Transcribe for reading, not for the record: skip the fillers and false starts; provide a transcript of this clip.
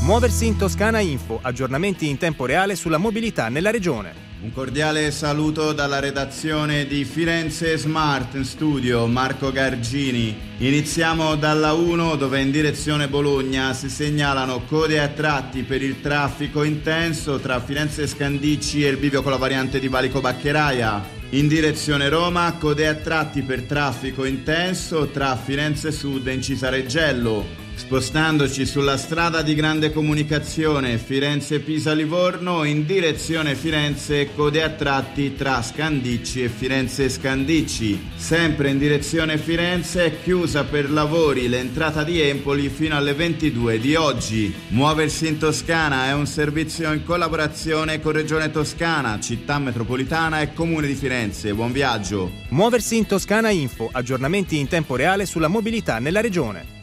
Muoversi in Toscana Info, aggiornamenti in tempo reale sulla mobilità nella regione. Un cordiale saluto dalla redazione di Firenze Smart in studio, Marco Gargini. Iniziamo dalla 1 dove in direzione Bologna si segnalano code a tratti per il traffico intenso tra Firenze Scandicci e il bivio con la variante di Valico Baccheraia. In direzione Roma, code a tratti per traffico intenso tra Firenze Sud e Incisa Reggello. Spostandoci sulla strada di grande comunicazione Firenze-Pisa-Livorno, in direzione Firenze, code a tratti tra Scandicci e Firenze Scandicci. Sempre in direzione Firenze è chiusa per lavori l'entrata di Empoli fino alle 22 di oggi. Muoversi in Toscana è un servizio in collaborazione con Regione Toscana, Città Metropolitana e Comune di Firenze. Buon viaggio! Muoversi in Toscana Info, aggiornamenti in tempo reale sulla mobilità nella regione.